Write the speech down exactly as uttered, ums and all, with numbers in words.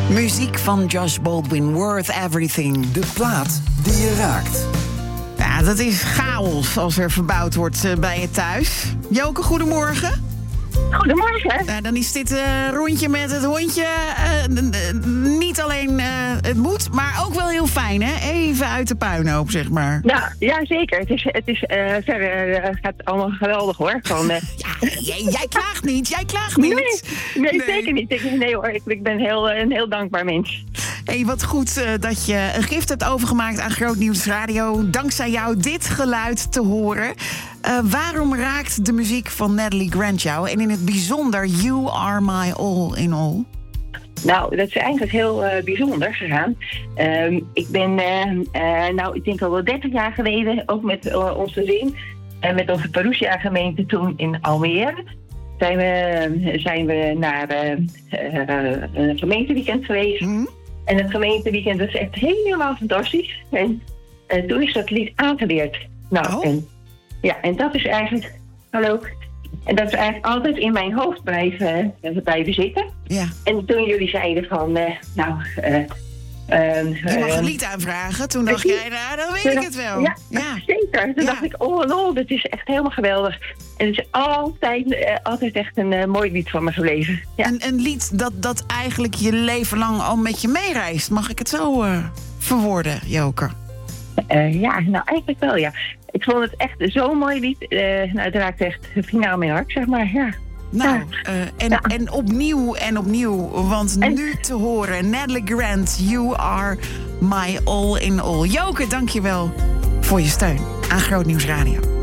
Muziek van Josh Baldwin, Worth Everything. De plaat die je raakt. Ja, dat is chaos als er verbouwd wordt uh, bij je thuis. Joke, goedemorgen. Goedemorgen. Nou, dan is dit uh, rondje met het hondje uh, niet alleen uh, het moet, maar ook wel heel fijn, hè? Even uit de puinhoop, zeg maar. Nou, ja, zeker. Het is, het is uh, verder uh, gaat allemaal geweldig, hoor. Van, uh... ja, jij, jij klaagt niet, jij klaagt niet. Nee, nee, nee. zeker niet. Ik, nee hoor, ik, ik ben heel, een heel dankbaar mens. Hey, wat goed uh, dat je een gift hebt overgemaakt aan Groot Nieuws Radio. Dankzij jou dit geluid te horen. Uh, waarom raakt de muziek van Natalie Grant jou? En in het bijzonder You Are My All in All? Nou, dat is eigenlijk heel uh, bijzonder gegaan. Um, ik ben, uh, uh, nou, ik denk al wel dertig jaar geleden, ook met uh, ons gezin en met onze Parousia-gemeente toen in Almere, zijn we, zijn we naar uh, uh, een gemeenteweekend geweest. Mm-hmm. En het gemeenteweekend was echt helemaal fantastisch. En uh, toen is dat lied aangeleerd. Nou, oh. en, ja, en dat is eigenlijk, hallo, en dat is eigenlijk altijd in mijn hoofd blijven, uh, blijven zitten. Ja. En toen jullie zeiden van, uh, nou... Uh, uh, je mag een lied aanvragen. Toen dacht jij, nou, dan weet ik het wel. Ja, ja. zeker. Toen ja. dacht ik, oh lol, dit is echt helemaal geweldig. En het is altijd, uh, altijd echt een uh, mooi lied van me gebleven. Ja. Een, een lied dat, dat eigenlijk je leven lang al met je meereist. Mag ik het zo uh, verwoorden, Joke? Uh, ja, nou eigenlijk wel, ja. Ik vond het echt zo'n mooi lied. Uh, nou, het raakt echt finaal mijn hart, zeg maar, ja. Nou, ja. Uh, en, ja. en opnieuw en opnieuw, want en... nu te horen, Natalie Grant, You Are My All in All. Joke, dank je wel voor je steun aan Groot Nieuws Radio.